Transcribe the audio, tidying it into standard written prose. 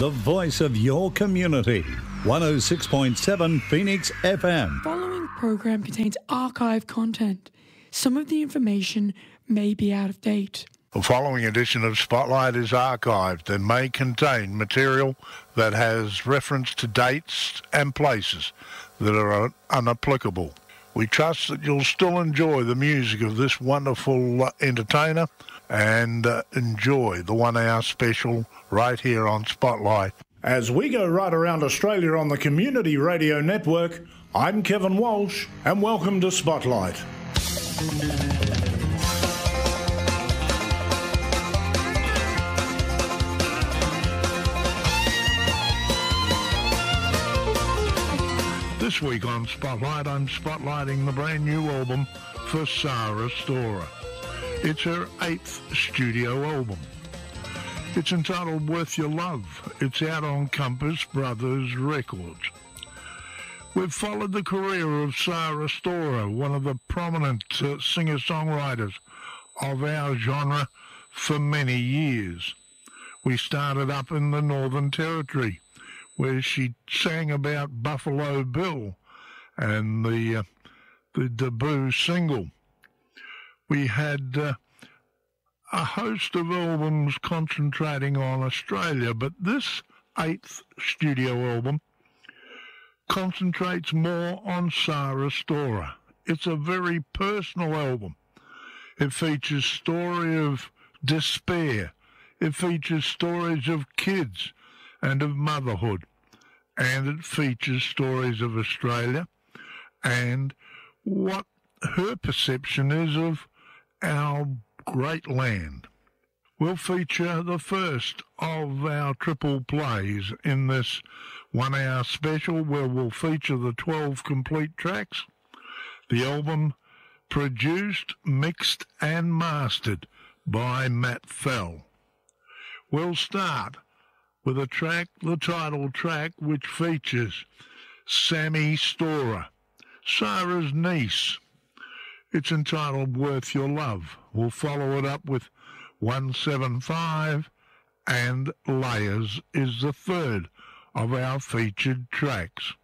the voice of your community. 106.7 Phoenix FM. The following program contains archive content. Some of the information may be out of date. The following edition of Spotlight is archived and may contain material that has reference to dates and places that are unapplicable. We trust that you'll still enjoy the music of this wonderful entertainer and enjoy the 1 hour special right here on Spotlight. As we go right around Australia on the Community Radio Network, I'm Kevin Walsh and welcome to Spotlight. This week on Spotlight, I'm spotlighting the brand new album for Sarah Storer. It's her 8th studio album. It's entitled Worth Your Love. It's out on Compass Brothers Records. We've followed the career of Sarah Storer, one of the prominent singer-songwriters of our genre for many years. We started up in the Northern Territory, where she sang about Buffalo Bill and the debut single. We had a host of albums concentrating on Australia, but this 8th studio album concentrates more on Sarah Storer. It's a very personal album. It features story of despair. It features stories of kids and of motherhood, and it features stories of Australia and what her perception is of our great land. We'll feature the first of our triple plays in this 1 hour special, where we'll feature the 12 complete tracks. The album produced, mixed and mastered by Matt Fell. We'll start with a track, the title track, which features Sammy Storer, Sarah's niece. It's entitled Worth Your Love. We'll follow it up with 175, and Layers is the third of our featured tracks.